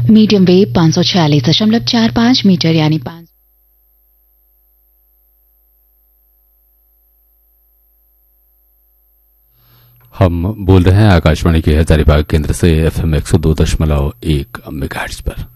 Medium wave 546.45 metre यानी 5। हम बोल रहे हैं आकाशवाणी के हजारीबाग केंद्र से FM 102.1 मेगाहर्ट्ज पर।